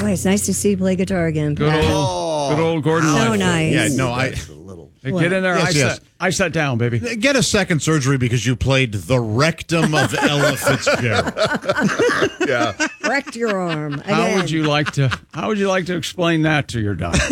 Boy, it's nice to see you play guitar again. Good old Gordon So Lightfoot. nice. Yeah, no, Hey, get in there. Yes, I sat down, baby. Get a second surgery because you played the rectum of Ella Fitzgerald. Yeah. Wrecked your arm. How would you like to explain that to your doctor?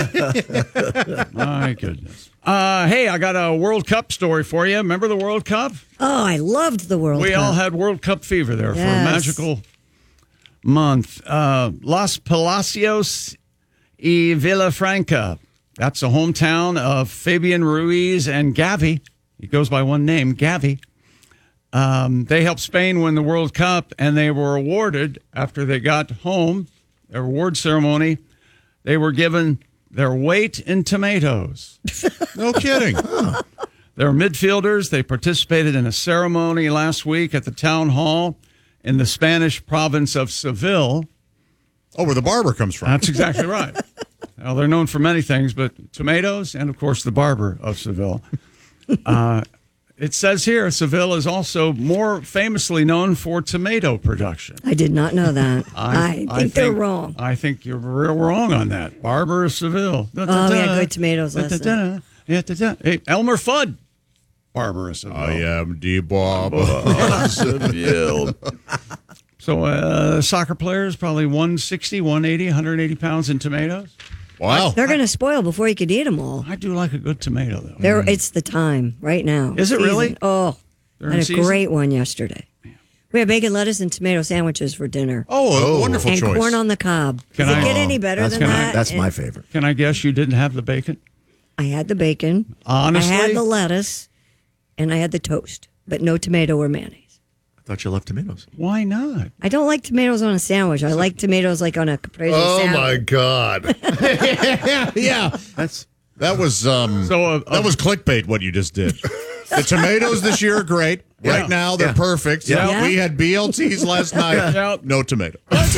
My goodness. Hey, I got a World Cup story for you. Remember the World Cup? Oh, I loved the World Cup. We all had World Cup fever there for a Yes. magical month. Los Palacios y Villafranca. That's the hometown of Fabian Ruiz and Gavi. He goes by one name, Gavi. They helped Spain win the World Cup, and they were awarded, after they got home, their award ceremony, they were given their weight in tomatoes. No kidding. They're midfielders. They participated in a ceremony last week at the town hall in the Spanish province of Seville. Oh, where the barber comes from. That's exactly right. Well, they're known for many things, but tomatoes and, of course, the barber of Seville. It says here Seville is also more famously known for tomato production. I did not know that. I think they're wrong. I think you're real wrong on that. Barber of Seville. We had good tomatoes last night. Hey, Elmer Fudd. Barber of Seville. I am the Bob. Seville. So soccer players, probably 160, 180, 180 pounds in tomatoes. Wow. They're going to spoil before you could eat them all. I do like a good tomato, though. It's the time right now. Is it really? Oh, They're I in had a season? great one yesterday. We had bacon, lettuce, and tomato sandwiches for dinner. Oh, a wonderful and choice. corn on the cob. Can Does it I- get any better than that? That's And my favorite. Can I guess you didn't have the bacon? I had the bacon. Honestly? I had the lettuce, and I had the toast, but no tomato or mayonnaise. I thought you loved tomatoes. Why not? I don't like tomatoes on a sandwich. I like tomatoes like on a caprese Oh, salad. my God. Yeah. That was that was clickbait what you just did. The tomatoes this year are great. Yeah. Right now they're perfect. Yeah. We had BLTs last night. Yeah. No tomato.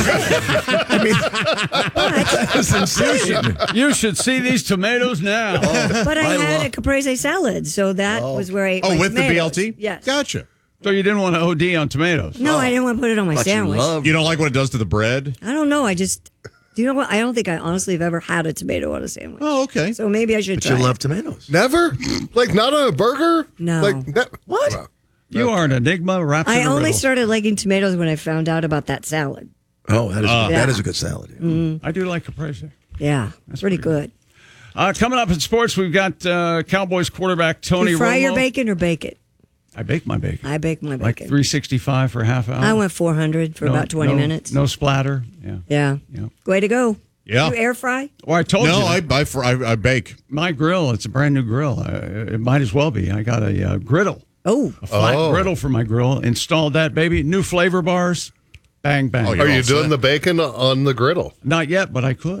You should see these tomatoes now. But I had a caprese salad, so that was where I ate my with tomatoes. the BLT? Yes. Gotcha. So you didn't want to OD on tomatoes? No, I didn't want to put it on my sandwich. You don't like what it does to the bread? I don't know. Do you know what? I don't think I honestly have ever had a tomato on a sandwich. Oh, okay. So maybe I should But try you it. love tomatoes. Never? Like, not on a burger? No. Like, What? Wow. You are an enigma wrapped in I a only riddle. started liking tomatoes when I found out about that salad. Oh, that Yeah. is a good salad. Yeah. I do like caprese. Yeah, that's pretty good. Coming up in sports, we've got Cowboys quarterback Do Tony you fry your Romo. bacon or bake it? I bake my bacon. I bake my Like bacon. 365 for a half hour. I went 400 for about 20 minutes. No splatter. Yeah. Yeah. Yeah. Way to go. Yeah. You air fry? Well, I told you. No, I bake. My grill, it's a brand new grill. It might as well be. I got a griddle, Oh. a flat griddle for my grill. Installed that, baby. New flavor bars. Bang, bang. Oh, Are You're you all doing set. the bacon on the griddle? Not yet, but I could.